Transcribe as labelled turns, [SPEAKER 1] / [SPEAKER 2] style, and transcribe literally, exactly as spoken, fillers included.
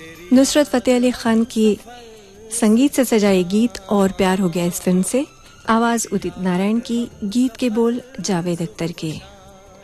[SPEAKER 1] नुसरत फतेह अली खान की संगीत से सजाए गीत और प्यार हो गया इस फिल्म से। आवाज उदित नारायण की, गीत के बोल जावेद अख्तर के।